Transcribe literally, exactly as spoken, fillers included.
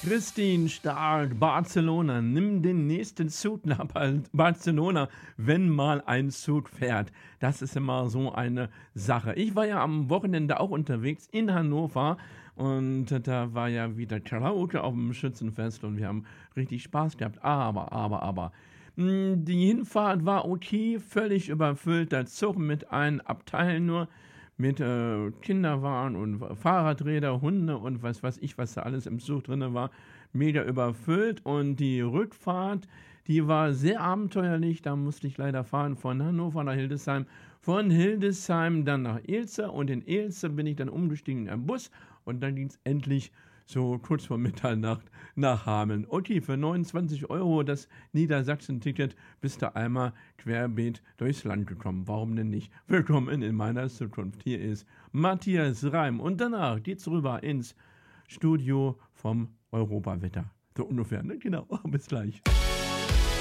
Christine Stark, Barcelona, nimm den nächsten Zug nach Bal- Barcelona, wenn mal ein Zug fährt. Das ist immer so eine Sache. Ich war ja am Wochenende auch unterwegs in Hannover und da war ja wieder Karaoke auf dem Schützenfest und wir haben richtig Spaß gehabt. Aber, aber, aber. mh, Die Hinfahrt war okay, völlig überfüllt. Der Zug mit einem Abteil nur mit äh, Kinderwagen und Fahrradräder, Hunde und was weiß ich, was da alles im Zug drin war, mega überfüllt. Und die Rückfahrt, die war sehr abenteuerlich. Da musste ich leider fahren von Hannover nach Hildesheim, von Hildesheim dann nach Ilze und in Ilze bin ich dann umgestiegen in einen Bus und dann ging es endlich so kurz vor Mitternacht nach Hameln. Okay, für neunundzwanzig Euro das Niedersachsen-Ticket bist du einmal querbeet durchs Land gekommen. Warum denn nicht? Willkommen in meiner Zukunft. Hier ist Matthias Reim und danach geht's rüber ins Studio vom Europawetter. So ungefähr, ne? Genau. Bis gleich.